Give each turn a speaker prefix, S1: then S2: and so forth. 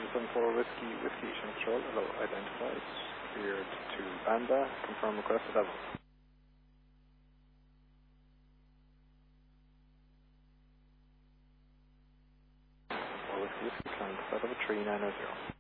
S1: 74 Whiskey Control, hello, identified, cleared to Banda, confirm request at level. Whiskey, climb to level 3900.